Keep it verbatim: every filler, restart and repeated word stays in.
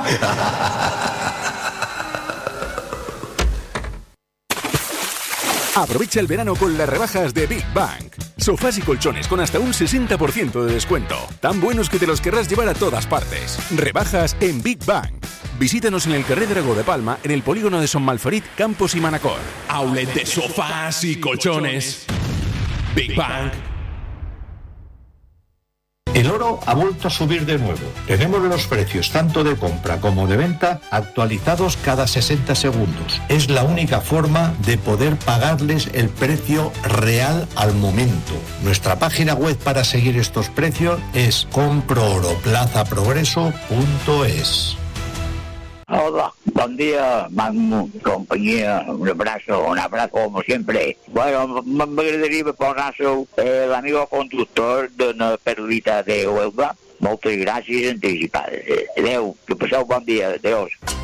Aprovecha el verano con las rebajas de Big Bang. Sofás y colchones con hasta un sesenta por ciento de descuento. Tan buenos que te los querrás llevar a todas partes. Rebajas en Big Bang. Visítanos en el Carrer Dragó de Palma, en el polígono de Son Malferit, Campos y Manacor. Outlet de sofás y colchones. Big Bang. El oro ha vuelto a subir de nuevo. Tenemos los precios tanto de compra como de venta actualizados cada sesenta segundos. Es la única forma de poder pagarles el precio real al momento. Nuestra página web para seguir estos precios es comprooroplazaprogreso punto es. Hola, buen día, Magno, compañía, un abrazo, un abrazo como siempre. Bueno, m'agradaria posar eh, l'amigo conductor d'una perlita de Huelva. Moltes gràcies anticipades. Adéu, que passeu bon dia, adéu.